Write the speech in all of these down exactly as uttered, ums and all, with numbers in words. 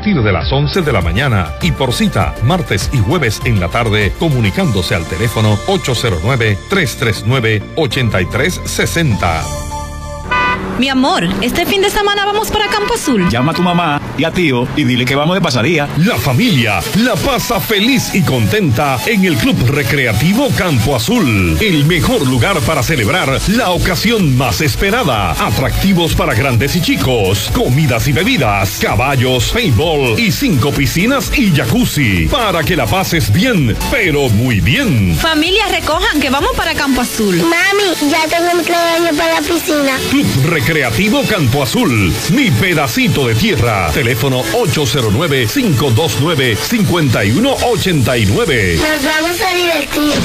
partir de las once de la mañana y por cita martes y jueves en la tarde comunicándose al teléfono ocho cero nueve, tres tres nueve, ocho tres seis cero. Mi amor, este fin de semana vamos para Campo Azul. Llama a tu mamá y a tío y dile que vamos de pasadía. La familia la pasa feliz y contenta en el Club Recreativo Campo Azul. El mejor lugar para celebrar la ocasión más esperada. Atractivos para grandes y chicos. Comidas y bebidas. Caballos, paintball y cinco piscinas y jacuzzi. Para que la pases bien, pero muy bien. Familia, recojan que vamos para Campo Azul. Mami, ya tengo mi claveño para la piscina. Club Recreativo Campo Azul, mi pedacito de tierra. Teléfono ocho cero nueve, cinco dos nueve, cinco uno ocho nueve. Nos vamos a divertir.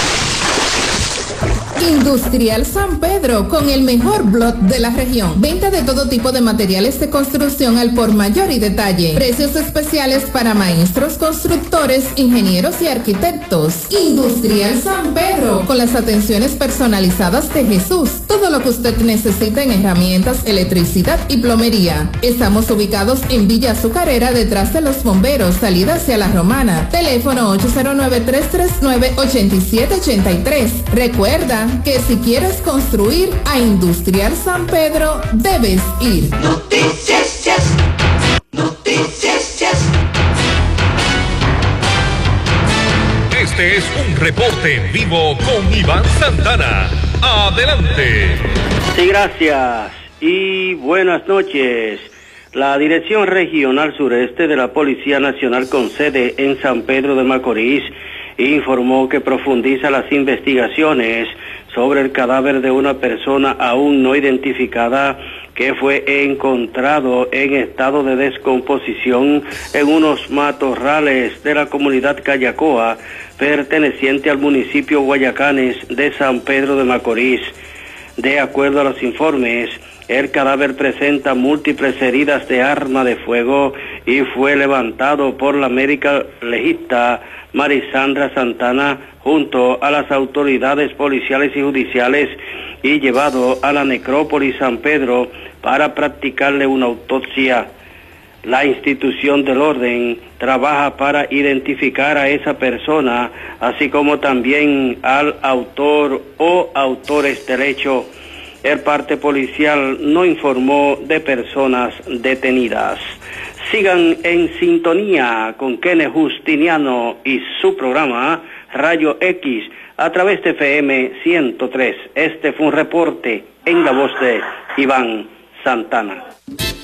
Industrial San Pedro, con el mejor blog de la región. Venta de todo tipo de materiales de construcción al por mayor y detalle. Precios especiales para maestros, constructores, ingenieros y arquitectos. Industrial San Pedro, con las atenciones personalizadas de Jesús. Todo lo que usted necesita en herramientas, electricidad y plomería. Estamos ubicados en Villa Azucarera, detrás de los bomberos, salida hacia La Romana. Teléfono ocho cero nueve, tres tres nueve, ocho siete ocho tres. Recuerda que si quieres construir a Industrial San Pedro, debes ir. Noticias, yes. Noticias, yes. Este es un reporte en vivo con Iván Santana. Adelante. Sí, gracias y buenas noches. La Dirección Regional Sureste de la Policía Nacional con sede en San Pedro de Macorís informó que profundiza las investigaciones sobre el cadáver de una persona aún no identificada que fue encontrado en estado de descomposición en unos matorrales de la comunidad Callacoa, perteneciente al municipio Guayacanes de San Pedro de Macorís. De acuerdo a los informes, el cadáver presenta múltiples heridas de arma de fuego y fue levantado por la médica legista Marisandra Santana junto a las autoridades policiales y judiciales y llevado a la necrópolis San Pedro para practicarle una autopsia. La institución del orden trabaja para identificar a esa persona, así como también al autor o autores del hecho. El parte policial no informó de personas detenidas. Sigan en sintonía con Kenneth Justiniano y su programa Rayo X a través de F M ciento tres. Este fue un reporte en la voz de Iván Santana.